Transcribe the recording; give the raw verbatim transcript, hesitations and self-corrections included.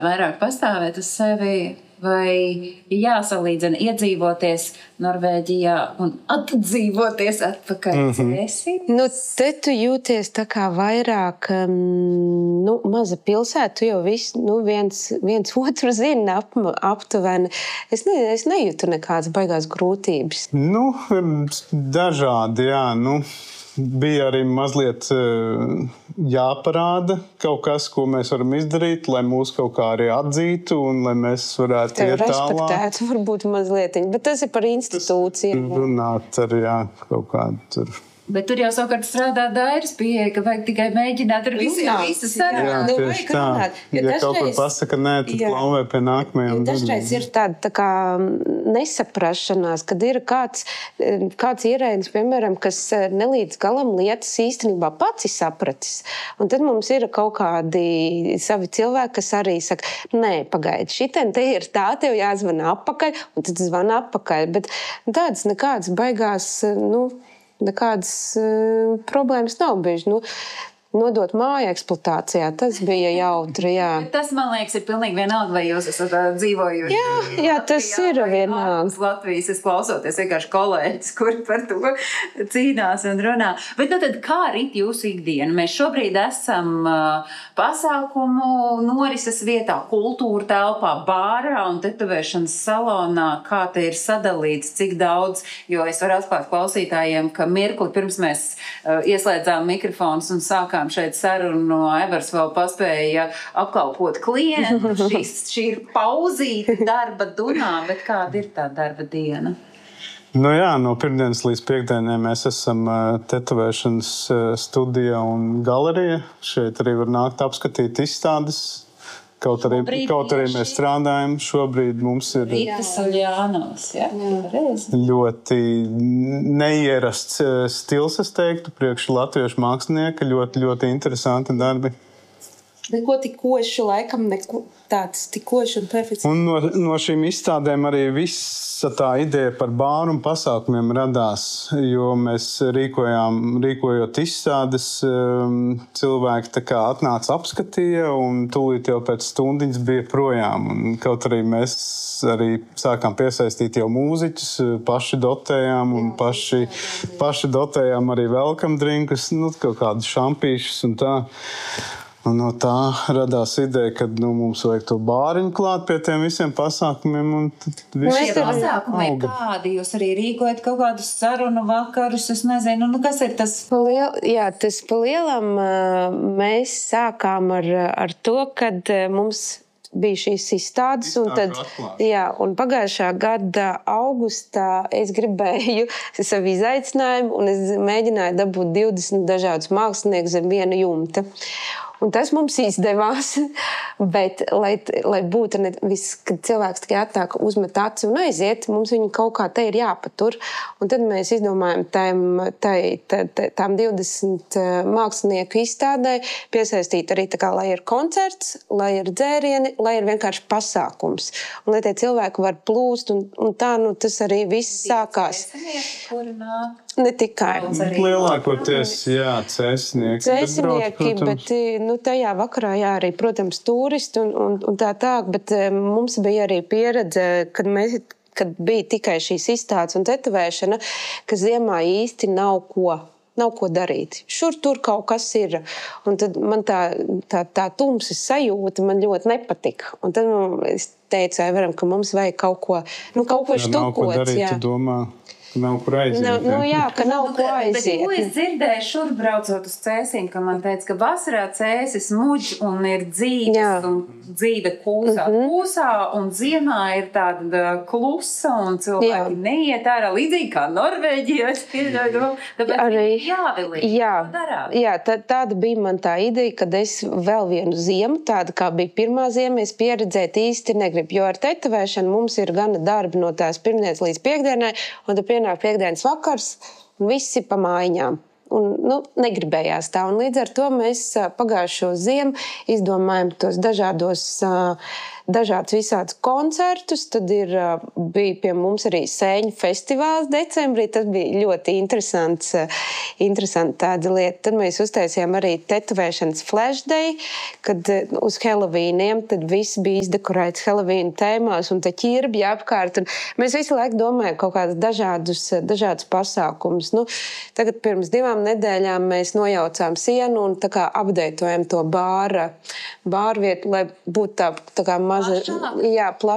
vairāk pastāvēt uz sevi, vai jāsalīdzina iedzīvoties Norvēģijā un atdzīvoties atpakaļ cēsī? Mm-hmm. Nu, te tu jūties tā kā vairāk nu, maza pilsēta, tu jau viss, nu, viens, viens otru zina ap, aptuveni. Es, ne, es nejūtu nekādas baigās grūtības. Nu, dažādi, jā, nu. Bija arī mazliet jāparāda kaut kas, ko mēs varam izdarīt, lai mūs kaut kā arī atzītu un lai mēs varētu Tev iet tālāk. Respektētu varbūt mazliet, bet tas ir par institūciju. Tas runāt arī, jā, kaut kādu tur. Bet tur jau savukārt strādā Dairas pieeja, ka vajag tikai mēģināt ar visiem visu sarunāt. Jā, nu, tieši tā. Runāt, ja dažreiz, kaut kur pasaka nē, tad klauvē pie nākamajām. Dažreiz ir tāda tā kā nesaprašanās, kad ir kāds, kāds ierēdnis, piemēram, kas nelīdz galam lietas īstenībā pats ir sapratis. Un tad mums ir kaut kādi savi cilvēki, kas arī saka, nē, pagaidi, šitien te ir tā, tev jāzvana apakaļ, un tad zvana apakaļ. Bet tādas nekādas baigās, nu, nekādas uh, problēmas nav bijušas. Nu, nodot māju eksploatācijā, tas bija jautri, jā. Tas, man liekas, ir pilnīgi vienalga, vai jūs esat uh, dzīvojuši. Jā, jā, tas Latvijā, ir vienalga. Latvijas, es klausoties vienkārši kolēģis, kuri par to cīnās un runā. Bet tad, kā rit jūsu ikdiena? Mēs šobrīd esam uh, pasākumu norises vietā, kultūra telpā, bārā un tetovēšanas salonā. Kā te ir sadalīts, cik daudz, jo es varu atklāt klausītājiem, ka mirkli pirms mēs uh, ieslēdzām mikrofonus un sākām šeit sarunu, no Aivars vēl paspēja apkalpot klientu. Šis, šī ir pauzīta darba dunā, bet kāda ir tā darba diena? Nu jā, no pirmdienas līdz piekdienai mēs esam tetovēšanas studija un galerija. Šeit arī var nākt apskatīt izstādes. Kaut arī, kaut arī mēs strādājam, šobrīd mums ir Rītas Uljānovs, ja? ļoti neierasts stils, es teiktu, priekš latviešu mākslinieka, ļoti, ļoti interesanti darbi. Neko tikoši, laikam, neko tāds tikoši un perfekts. Un no, no šīm izstādēm arī visa tā ideja par bāru un pasākumiem radās, jo mēs rīkojām, rīkojot izstādes, cilvēki tā kā atnāca apskatīja un tūlīt jau pēc stundiņas bija projām. Un kaut arī mēs arī sākām piesaistīt jau mūziķus, paši dotējām un paši, paši dotējām arī welcome drinkus, nu, kaut kādus šampīšus un tā. Un no tā radās ideja, ka nu, mums vajag to bāriņu klāt pie tiem visiem pasākumiem. Un Šie pasākumi ir kādi? Jūs arī rīkojat kaut kādus sarunu vakarus, es nezinu, nu kas ir tas? Liel, jā, tas pa lielam mēs sākām ar, ar to, kad mums bija šīs izstādes. Un, tad, jā, un pagājušā gada augustā es gribēju savu izaicinājumu un es mēģināju dabūt divdesmit dažādus māksliniekus zem viena jumta. Un tas mums izdevās, bet, lai, lai būtu ne viss, kad cilvēks tikai atnāk uzmet aci un aiziet, mums viņu kaut kā te ir jāpatur. Un tad mēs izdomājam tām, tai, tai, tām divdesmit mākslinieku izstādē piesaistīt arī tā kā, lai ir koncerts, lai ir dzērieni, lai ir vienkārši pasākums. Un lai tie cilvēki var plūst, un, un tā, nu, tas arī viss sākās. Ne tikai. Lielākoties, jā, cēsnieki. Cēsnieki, bet, bet nu, tajā vakarā, jā, arī, protams, turisti un, un, un tā tā, bet mums bija arī pieredze, kad mēs, kad bija tikai šīs izstādes un tetovēšana, ka ziemā īsti nav ko. Nav ko darīt. Šur tur kaut kas ir. Un tad man tā, tā, tā tumsas sajūta man ļoti nepatika. Un tad es teicu Aivaram, ka mums vajag kaut ko, nu, kaut ko štukots. Nav ko darīt, tu domā? Nav kur aiziet. Nu, nu, jā, ka nav ko aiziet. Bet ko es dzirdēju šur braucot uz Cēsīm, ka man teica, ka vasarā Cēsis muģ un ir dzīves jā. Un dzīve kūsā. Mm -hmm. Kūsā un ziemā ir tāda klusa un cilvēki jā. Neiet ārā līdzīgi kā Norvēģijā. Es pieļauju, tāpēc arī jāvilīt. Jā, jā tā, tāda bija man tā ideja, kad es vēl vienu ziemu, tāda kā bija pirmā ziema, es pieredzēt īsti negribu, jo ar tetovēšanu mums ir gana darbi no tās pirmdienas līdz piekdienai, un tad pienāk piekdienas vakars, un visi pa mājiņām. un, nu, negribējās tā. Un līdz ar to mēs pagājušo ziemu izdomājam tos dažādos dažāds visāds koncertus, tad ir, bija pie mums arī Sēņu festivāls decembrī, tas bija ļoti interesants, interesanti tāda lieta. Tad mēs uztaisījām arī tetovēšanas flash day, kad uz Helovīniem, tad viss bija izdekorēts Helovīna tēmās un te ķirbja apkārt. Un mēs visu laiku domājam kaut kādus dažādus, dažādus pasākumus. Nu, tagad pirms divām nedēļām mēs nojaucām sienu un tā kā updateojam to bāra, bāru vietu, lai būtu tā, tā kā maza, jā, plašāk.